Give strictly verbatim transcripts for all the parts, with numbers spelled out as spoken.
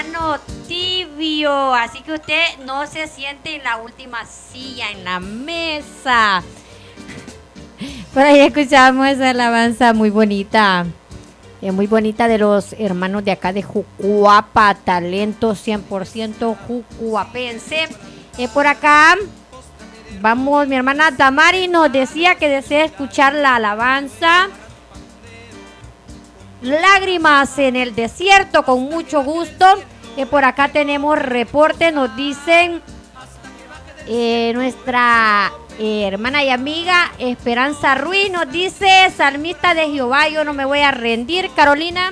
hermano Tibio. Así que usted no se siente en la última silla, en la mesa. Por ahí escuchamos esa alabanza muy bonita. Es muy bonita de los hermanos de acá de Jucuapa, talento cien por ciento jucuapense. Eh, por acá, vamos, mi hermana Damari nos decía que desea escuchar la alabanza Lágrimas en el desierto, con mucho gusto. Eh, por acá tenemos reporte, nos dicen eh, nuestra Eh, hermana y amiga Esperanza Ruiz nos dice: salmista de Jehová, yo no me voy a rendir. Carolina,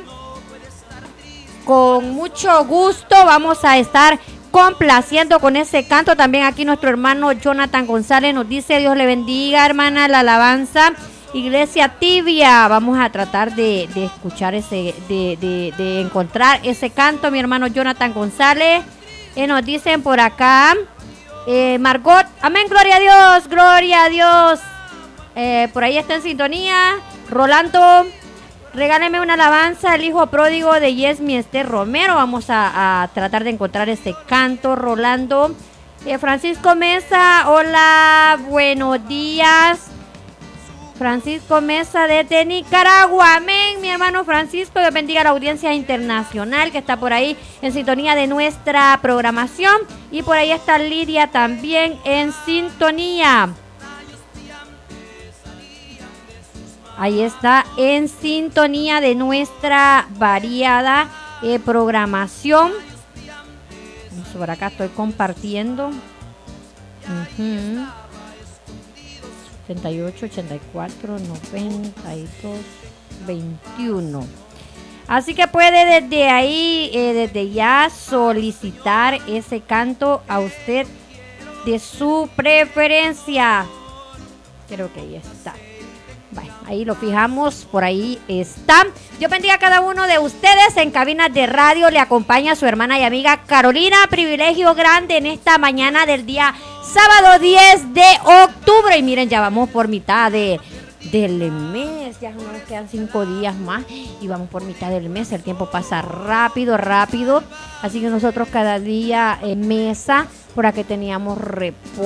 con mucho gusto vamos a estar complaciendo con ese canto. También aquí nuestro hermano Jonathan González nos dice: Dios le bendiga, hermana, la alabanza Iglesia Tibia. Vamos a tratar de, de escuchar ese, de, de, de encontrar ese canto, mi hermano Jonathan González. Eh, nos dicen por acá Eh, Margot, amén, gloria a Dios, gloria a Dios. Eh, por ahí está en sintonía. Rolando, regáleme una alabanza, el hijo pródigo de Yesmi Esther Romero. Vamos a, a tratar de encontrar este canto, Rolando. Eh, Francisco Mesa, hola, buenos días. Francisco Mesa desde Nicaragua, amén, mi hermano Francisco. Dios bendiga a la audiencia internacional que está por ahí en sintonía de nuestra programación. Y por ahí está Lidia también en sintonía. Ahí está en sintonía de nuestra variada eh, programación. Por acá estoy compartiendo. Uh-huh. setenta y ocho, ochenta y cuatro, noventa y dos, veintiuno. Así que puede desde ahí, eh, desde ya solicitar ese canto a usted de su preferencia. Creo que ahí está. Bueno, ahí lo fijamos, por ahí está. Dios bendiga a cada uno de ustedes. En cabinas de radio le acompaña su hermana y amiga Carolina. Privilegio grande en esta mañana del día sábado diez de octubre. Y miren, ya vamos por mitad de, del mes. Ya nos quedan cinco días más y vamos por mitad del mes. El tiempo pasa rápido, rápido. Así que nosotros cada día en mesa, por aquí teníamos reposo.